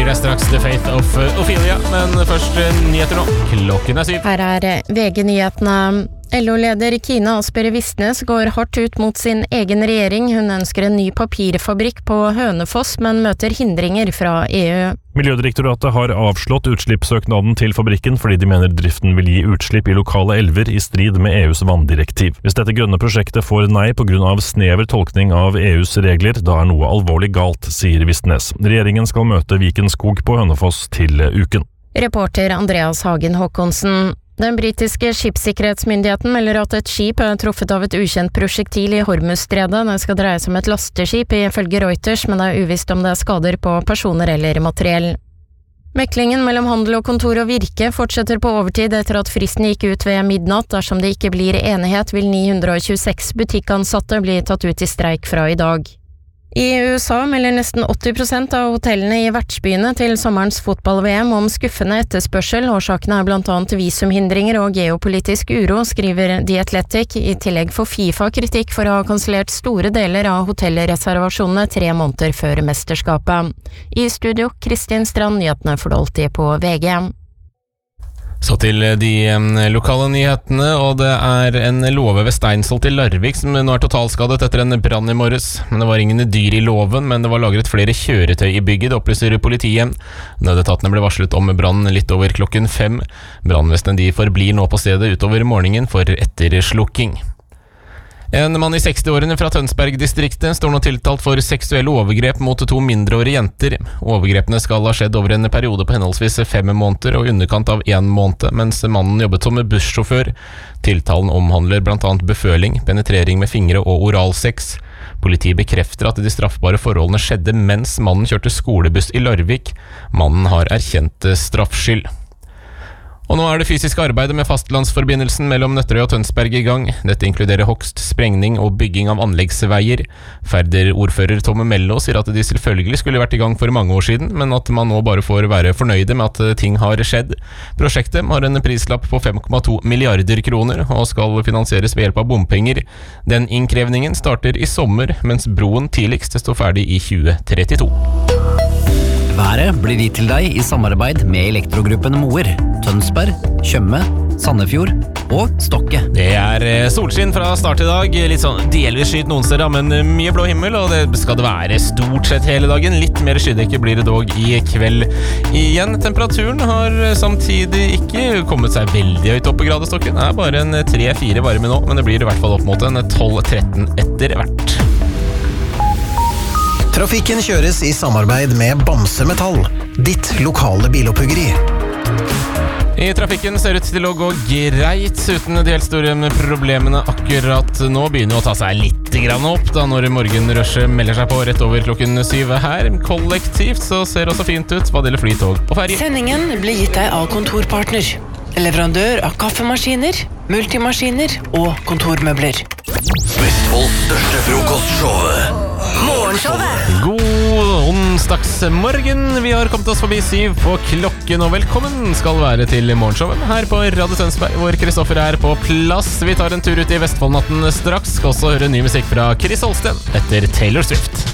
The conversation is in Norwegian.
blir det straks The Faith of Ophelia, men først nyheter nå. Klokken 7. Her VG-nyhetene. LO-leder Kine Asper Vistnes går hardt ut mot sin egen regjering. Hun ønsker en ny papirfabrikk på Hønefoss, men møter hindringer fra EU. Miljødirektoratet har avslått utslippssøknaden til fabrikken fordi de mener driften vil gi utslipp i lokale elver i strid med EUs vanndirektiv. Hvis dette grønne prosjektet får nei på grunn av snever tolkning av EUs regler, da noe alvorlig galt, sier Vistnes. Regjeringen skal møte Viken Skog på Hønefoss til uken. Reporter Andreas Hagen Håkonsen. Den britiske skipssikkerhetsmyndigheten melder at et skip truffet av et ukjent prosjektil i Hormuzstredet. Det skal dreie seg om et lasteskip ifølge Reuters, men det uvisst om det skader på personer eller materiell. Meklingen mellom Handel og Kontor og Virke fortsetter på overtid etter at fristen gikk ut ved midnatt. Dersom det ikke blir enighet, vil 926 butikkansatte bli tatt ut i streik fra i dag. I USA melder nesten 80% av hotellene i vertsbyene til sommerens fotball-VM om skuffende etterspørsel. Årsaken blant annet visumhindringer og geopolitisk uro, skriver The Athletic. I tillegg får FIFA kritikk for å ha kansellert store deler av hotellreservasjonene 3 måneder før mesterskapet. I studio, Kristin Strand, nyhetene for alltid på VG. Så til de lokale nyhetene, og det en låve ved Steinsholt i Larvik som nå totalskadet etter en brann i morges. Men det var ingen dyr i låven, men det var lagret flere kjøretøy i bygget, det opplyser politiet. Nødetatene ble varslet om brannen litt over klokken 5. Brannvesenet forblir nå på stedet utover morgenen for etterslukking. En mann i 60-årene fra Tønsberg-distriktet står nå tiltalt for seksuelle overgrep mot 2 mindreårige jenter. Overgrepene skal ha skjedd over en periode på henholdsvis 5 måneder og underkant av 1 måned, mens mannen jobbet som bussjåfør. Tiltalen omhandler blant annet beføling, penetrering med fingre og oralsex. Politiet bekrefter at de straffbare forholdene skjedde mens mannen kjørte skolebuss i Larvik. Mannen har erkjent straffskyld. Og nå det fysiske arbeidet med fastlandsforbindelsen mellom Nøtterøy og Tønsberg i gang. Dette inkluderer hogst, sprengning og bygging av anleggsveier. Færder-ordfører Tom Mello sier at de selvfølgelig skulle vært i gang for mange år siden, men at man nå bare får være fornøyde med at ting har skjedd. Prosjektet har en prislapp på 5,2 milliarder kroner og skal finansieres ved hjelp av bompenger. Den innkrevningen starter i sommer, mens broen tidligst står ferdig i 2032. Været blir gitt til deg i samarbeid med Elektrogruppen Moer, Tønsberg, Tjøme, Sandefjord og Stokke. Det solskinn fra start i dag, litt sånn delvis skyet noen steder, men mye blå himmel, og det skal det være stort sett hele dagen. Litt mer skydekke blir det dog i kveld igjen. Temperaturen har samtidig ikke kommet seg veldig høyt opp på gradestokken. Det bare en 3-4 varme nå, men det blir i hvert fall opp mot en 12-13 etter hvert. Trafikken kjøres i samarbeid med Bamse Metall, ditt lokale biloppuggeri. I trafikken ser ut til å gå greit uten de helt store problemene akkurat nå. Begynner å ta seg litt opp da når morgenrushet melder seg på rett over klokken 7 her. Kollektivt så ser det også fint ut hva det gjelder flytog og ferje. Sendingen blir gitt deg av Kontorpartner, leverandør av kaffemaskiner, multimaskiner og kontormøbler. Vestfolds største frokostshow. Morgenshowet. God onsdagsmorgen. Vi har kommet oss forbi 7 på klokken, og velkommen skal være til morgenshowet her på Radio Tønsberg, hvor Kristoffer på plass. Vi tar en tur ut i Vestfoldnatten straks. Skal også høre ny musikk fra Chris Holsten etter Taylor Swift.